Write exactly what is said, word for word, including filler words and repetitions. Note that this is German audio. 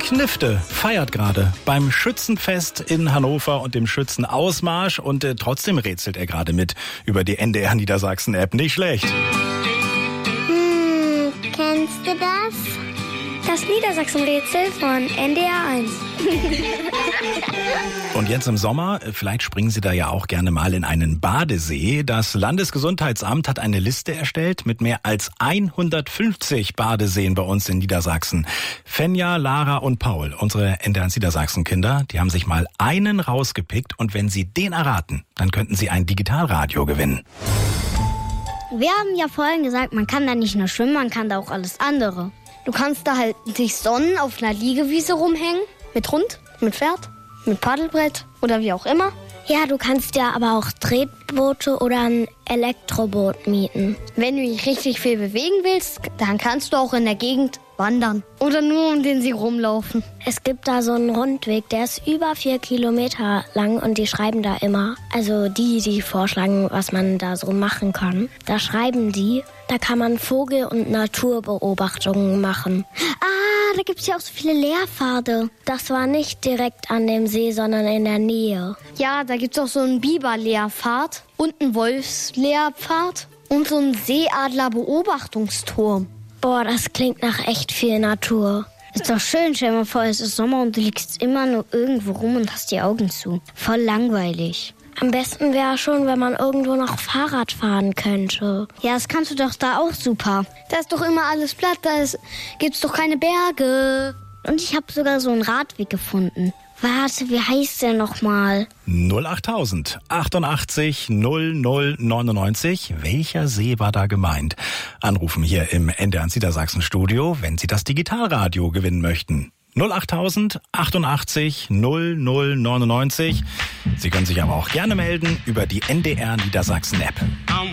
Knifte feiert gerade beim Schützenfest in Hannover und dem Schützenausmarsch und äh, trotzdem rätselt er gerade mit über die N D R Niedersachsen App. Nicht schlecht. Hm, kennst du das? Das Niedersachsen-Rätsel von N D R eins. Und jetzt im Sommer, vielleicht springen Sie da ja auch gerne mal in einen Badesee. Das Landesgesundheitsamt hat eine Liste erstellt mit mehr als hundertfünfzig Badeseen bei uns in Niedersachsen. Fenja, Lara und Paul, unsere N D R eins Niedersachsen-Kinder, die haben sich mal einen rausgepickt. Und wenn Sie den erraten, dann könnten Sie ein Digitalradio gewinnen. Wir haben ja vorhin gesagt, man kann da nicht nur schwimmen, man kann da auch alles andere. Du kannst da halt dich sonnen, auf einer Liegewiese rumhängen, mit Hund, mit Pferd, mit Paddelbrett oder wie auch immer. Ja, du kannst ja aber auch Tretboote oder ein Elektroboot mieten. Wenn du dich richtig viel bewegen willst, dann kannst du auch in der Gegend wandern oder nur um den See rumlaufen. Es gibt da so einen Rundweg, der ist über vier Kilometer lang und die schreiben da immer, also die, die vorschlagen, was man da so machen kann, da schreiben die, da kann man Vogel- und Naturbeobachtungen machen. Ah, da gibt's ja auch so viele Lehrpfade. Das war nicht direkt an dem See, sondern in der Nähe. Ja, da gibt's auch so einen Biberlehrpfad und einen Wolfslehrpfad und so einen Seeadlerbeobachtungsturm. Boah, das klingt nach echt viel Natur. Ist doch schön, stell dir mal vor, es ist Sommer und du liegst immer nur irgendwo rum und hast die Augen zu. Voll langweilig. Am besten wäre schon, wenn man irgendwo noch Fahrrad fahren könnte. Ja, das kannst du doch da auch super. Da ist doch immer alles platt, da ist, gibt's doch keine Berge. Und ich habe sogar so einen Radweg gefunden. Warte, wie heißt der nochmal? null achttausend achtundachtzig null null neunundneunzig. Welcher See war da gemeint? Anrufen hier im N D R eins Niedersachsen Studio, wenn Sie das Digitalradio gewinnen möchten. null achttausend achtundachtzig null null neunundneunzig. Sie können sich aber auch gerne melden über die N D R Niedersachsen App.